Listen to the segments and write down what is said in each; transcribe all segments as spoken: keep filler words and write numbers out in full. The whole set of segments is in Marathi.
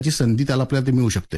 ची संधी त्याला आपल्याला ते मिळू शकते.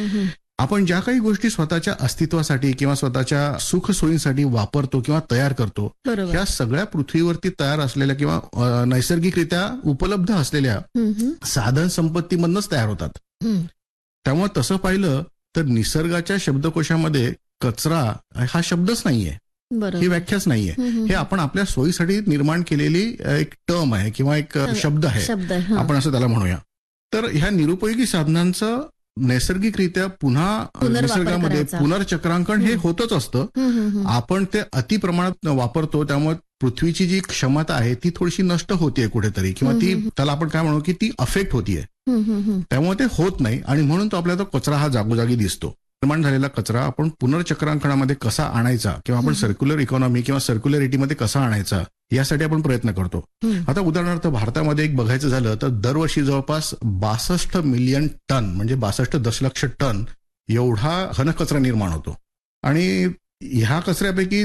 आपण ज्या काही गोष्टी स्वतःच्या अस्तित्वासाठी किंवा स्वतःच्या सुख सोयीसाठी वापरतो किंवा तयार करतो, ह्या सगळ्या पृथ्वीवरती तयार असलेल्या किंवा नैसर्गिकरित्या उपलब्ध असलेल्या साधन संपत्तीमधनच तयार होतात. त्यामुळे तसं पाहिलं तर निसर्गाच्या शब्दकोशामध्ये कचरा हा शब्दच नाहीये, ही व्याख्याच नाहीये. हे आपण आपल्या सोयीसाठी निर्माण केलेली एक टर्म आहे किंवा एक शब्द आहे, आपण असं त्याला म्हणूया. तर ह्या निरुपयोगी साधनांचं नैसर्गिकरित्या पुन्हा निसर्गामध्ये पुनर्चक्रांकन हे होतच असतं. आपण ते अतिप्रमाणात वापरतो, त्यामुळे पृथ्वीची जी क्षमता आहे ती थोडीशी नष्ट होतीये कुठेतरी, किंवा ती त्याला आपण काय म्हणू की ती अफेक्ट होतीये. त्यामुळे ते होत नाही आणि म्हणून तो आपल्याला तो कचरा हा जागोजागी दिसतो. निर्माण झालेला कचरा आपण पुनर्चक्रांकनामध्ये कसा आणायचा किंवा आपण सर्क्युलर इकॉनॉमी किंवा सर्क्युलरिटीमध्ये कसा आणायचा यासाठी आपण प्रयत्न करतो. आता उदाहरणार्थ भारतामध्ये एक बघायचं झालं तर दरवर्षी जवळपास बासष्ट मिलियन टन म्हणजे बासष्ट दशलक्ष टन एवढा घनकचरा निर्माण होतो. आणि ह्या कचऱ्यापैकी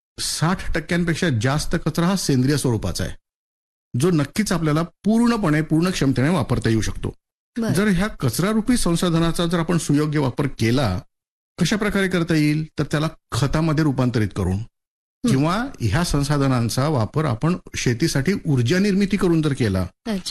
साठ टक्क्यांपेक्षा जास्त कचरा हा सेंद्रिय स्वरूपाचा आहे, जो नक्कीच आपल्याला पूर्णपणे पूर्ण क्षमतेने वापरता येऊ शकतो. जर ह्या कचरारूपी संसाधनाचा जर आपण सुयोग्य वापर केला, कशा प्रकारे करता येईल तर त्याला खतामध्ये रूपांतरित करून किंवा ह्या संसाधनांचा वापर आपण शेतीसाठी ऊर्जा निर्मिती करून जर केला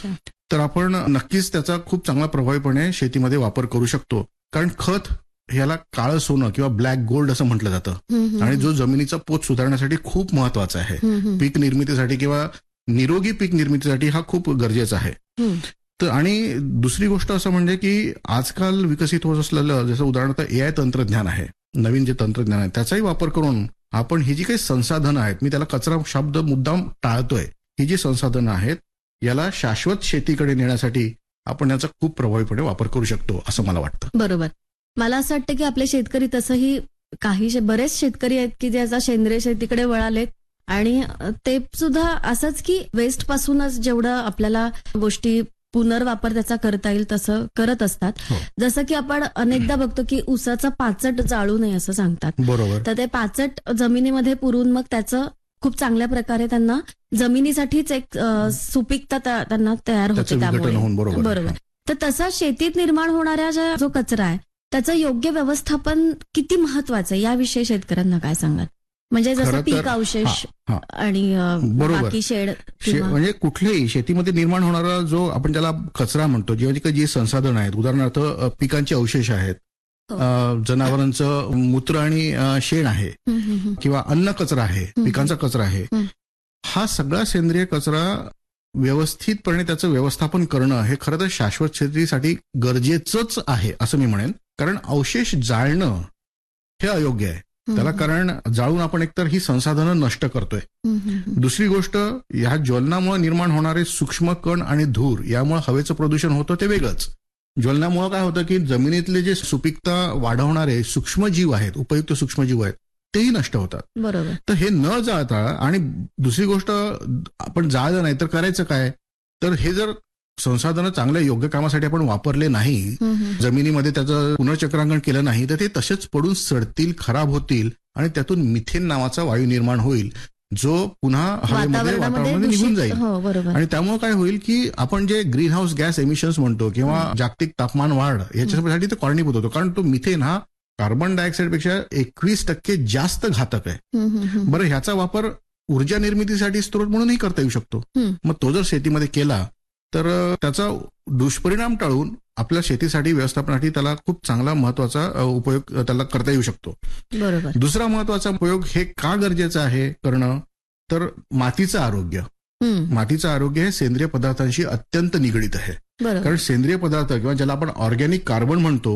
तर आपण नक्कीच त्याचा खूप चांगला प्रभावीपणे शेतीमध्ये वापर करू शकतो. कारण खत ह्याला काळं सोनं किंवा ब्लॅक गोल्ड असं म्हटलं जातं आणि जो जमिनीचा पोत सुधारण्यासाठी खूप महत्वाचा आहे. पीक निर्मितीसाठी किंवा निरोगी पीक निर्मितीसाठी हा खूप गरजेचा आहे. तर आणि दुसरी गोष्ट असं म्हणजे की आजकाल विकसित होत असलेलं जसं उदाहरणार्थ ए आय तंत्रज्ञान आहे, नवीन जे तंत्रज्ञान आहे त्याचाही वापर करून आपण ही जी काही संसाधनं आहेत, मी त्याला कचरा शब्द मुद्दाम टाळतोय, ही जी संसाधनं आहेत याला शाश्वत शेतीकडे नेण्यासाठी आपण याचा खूप प्रभावीपणे वापर करू शकतो असं मला वाटतं. बरोबर. मला असं वाटतं की आपले शेतकरी तसंही काही बरेच शेतकरी आहेत की जे आता सेंद्रिय शेतीकडे वळालेत आणि ते सुद्धा असंच की वेस्ट पासूनच जेवढं आपल्याला गोष्टी पुनर्वापर त्याचा करता येईल तसं करत असतात. जसं की आपण अनेकदा बघतो की ऊसाचं पाचट जाळू नये असं सांगतात. बरोबर. तर ते पाचट जमिनीमध्ये पुरून मग त्याचं खूप चांगल्या प्रकारे त्यांना जमिनीसाठीच एक सुपीकता त्यांना तयार होते त्यामुळे. बरोबर. तर तसा शेतीत निर्माण होणाऱ्या ज्या जो कचरा आहे त्याचं योग्य व्यवस्थापन किती महत्वाचं आहे याविषयी शेतकऱ्यांना काय सांगाल? म्हणजे जसं पीक अवशेष आणि बाकी शेड म्हणजे कुठलेही शेतीमध्ये निर्माण होणारा जो आपण त्याला कचरा म्हणतो, जेव्हा जी संसाधन आहेत, उदाहरणार्थ पिकांचे अवशेष आहेत, जनावरांचं मूत्र आणि शेण आहे किंवा अन्न कचरा आहे, पिकांचा कचरा आहे, हा सगळा सेंद्रिय कचरा व्यवस्थितपणे त्याचं व्यवस्थापन करणं हे खरं तर शाश्वत शेतीसाठी गरजेचंच आहे असं मी म्हणेन. कारण अवशेष जाळणं हे अयोग्य आहे त्याला, कारण जाळून आपण एकतर ही संसाधनं नष्ट करतोय. दुसरी गोष्ट, ह्या ज्वलनामुळे निर्माण होणारे सूक्ष्म कण आणि धूर यामुळे हवेचं प्रदूषण होतं ते वेगळंच. ज्वलनामुळे काय होतं की जमिनीतले जे सुपीकता वाढवणारे सूक्ष्मजीव आहेत, उपयुक्त सूक्ष्मजीव आहेत, तेही नष्ट होतात. बरोबर. तर हे न जाळता, आणि दुसरी गोष्ट आपण जाळलं नाही तर करायचं काय, तर हे जर संसाधनं चांगल्या योग्य कामासाठी आपण वापरले नाही, जमिनीमध्ये त्याचं पुनर्चक्रांकन केलं नाही तर ते तसेच पडून सडतील, खराब होतील आणि त्यातून मिथेन नावाचा वायू निर्माण होईल जो पुन्हा हवेमध्ये वातावरणामध्ये निघून जाईल. आणि त्यामुळे काय होईल की आपण जे ग्रीन हाऊस गॅस एमिशन्स म्हणतो किंवा जागतिक तापमान वाढ याच्यासाठी ते कारणीभूत होतो. कारण तो मिथेन हा कार्बन डायऑक्साईड पेक्षा एकवीस टक्के जास्त घातक आहे. बरं, ह्याचा वापर ऊर्जा निर्मितीसाठी स्त्रोत म्हणूनही करता येऊ शकतो. मग तो जर शेतीमध्ये केला तर त्याचा दुष्परिणाम टाळून आपल्या शेतीसाठी व्यवस्थापनासाठी त्याला खूप चांगला महत्वाचा उपयोग त्याला करता येऊ शकतो. बरोबर. दुसरा महत्वाचा उपयोग हे का गरजेचं आहे करणं, तर मातीचं आरोग्य. मातीचं आरोग्य हे सेंद्रिय पदार्थांशी अत्यंत निगडीत आहे. कारण सेंद्रिय पदार्थ किंवा ज्याला आपण ऑर्गॅनिक कार्बन म्हणतो,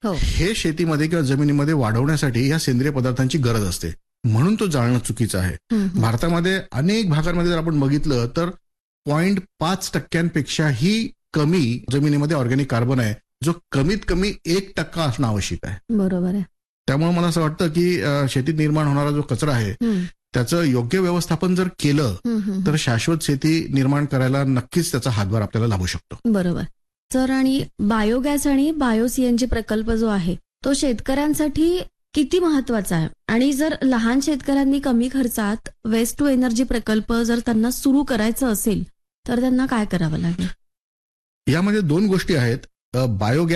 हे शेतीमध्ये किंवा जमिनीमध्ये वाढवण्यासाठी या सेंद्रिय पदार्थांची गरज असते. म्हणून तो जाळणं चुकीचं आहे. भारतामध्ये अनेक भागांमध्ये जर आपण बघितलं तर पॉईंट पाच टक्क्यांपेक्षाही कमी जमिनीमध्ये ऑर्गॅनिक कार्बन आहे, जो कमीत कमी एक टक्का असणं आवश्यक आहे. बरोबर आहे. त्यामुळे मला असं वाटतं की शेतीत निर्माण होणारा जो कचरा आहे त्याचं योग्य व्यवस्थापन जर केलं तर शाश्वत शेती निर्माण करायला नक्कीच त्याचा हातभार आपल्याला लाभू शकतो. बरोबर सर. आणि बायोगॅस आणि बायो सीएनजी प्रकल्प जो आहे तो शेतकऱ्यांसाठी किती महत्वाचा आहे, आणि जर लहान शेतकऱ्यांनी कमी खर्चात वेस्ट टू एनर्जी प्रकल्प जर त्यांना सुरू करायचं असेल तर त्यांना काय करावं लागेल? यामध्ये दोन गोष्टी आहेत. बायोगॅस